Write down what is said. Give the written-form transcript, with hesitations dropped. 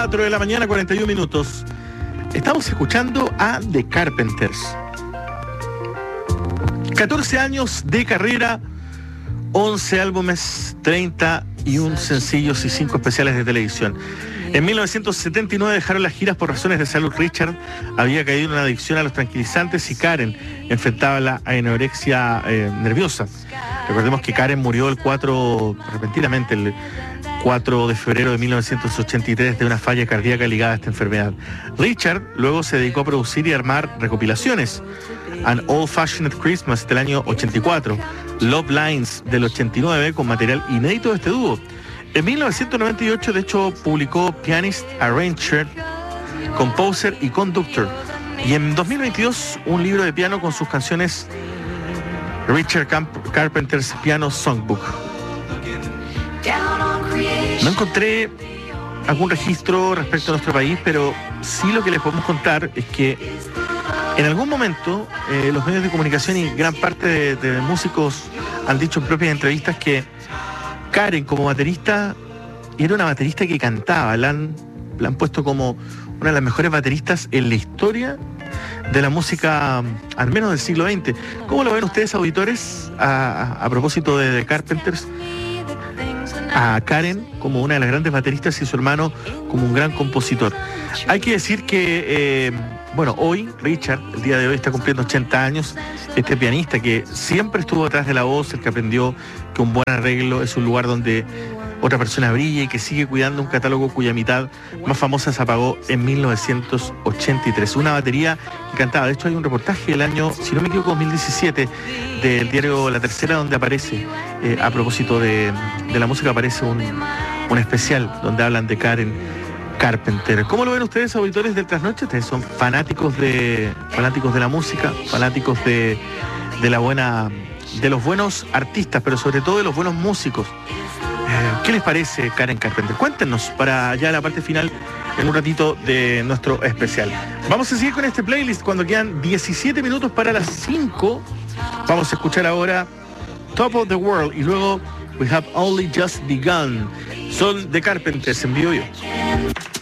4 de la mañana, 41 minutos. Estamos escuchando a The Carpenters. 14 años de carrera, 11 álbumes, 31 sencillos y 5 especiales de televisión. En 1979 dejaron las giras por razones de salud. Richard había caído en una adicción a los tranquilizantes y Karen enfrentaba la anorexia nerviosa. Recordemos que Karen murió repentinamente el 4 de febrero de 1983 de una falla cardíaca ligada a esta enfermedad. Richard luego se dedicó a producir y armar recopilaciones. An Old Fashioned Christmas del año 84, Love Lines del 89 con material inédito de este dúo. En 1998, de hecho, publicó Pianist, Arranger, Composer y Conductor. Y en 2022, un libro de piano con sus canciones Richard Carpenter's Piano Songbook. No encontré algún registro respecto a nuestro país, pero sí lo que les podemos contar es que en algún momento los medios de comunicación y gran parte de músicos han dicho en propias entrevistas que Karen como baterista era una baterista que cantaba. La han puesto como una de las mejores bateristas en la historia de la música, al menos del siglo XX. ¿Cómo lo ven ustedes, auditores, a propósito de The Carpenters? A Karen como una de las grandes bateristas y su hermano como un gran compositor. Hay que decir que, hoy Richard, el día de hoy, está cumpliendo 80 años. Este pianista que siempre estuvo detrás de la voz, el que aprendió que un buen arreglo es un lugar donde otra persona brilla y que sigue cuidando un catálogo cuya mitad más famosa se apagó en 1983. Una batería que cantaba. De hecho, hay un reportaje del año, si no me equivoco, 2017, del diario La Tercera, donde aparece, a propósito de la música, aparece un especial donde hablan de Karen Carpenter. ¿Cómo lo ven ustedes, auditores del Trasnoche? Ustedes son fanáticos de la música, fanáticos de los buenos artistas, pero sobre todo de los buenos músicos. ¿Qué les parece Karen Carpenter? Cuéntenos para ya la parte final en un ratito de nuestro especial. Vamos a seguir con este playlist cuando quedan 17 minutos para las 5. Vamos a escuchar ahora Top of the World y luego We Have Only Just Begun. Son The Carpenters en vivo.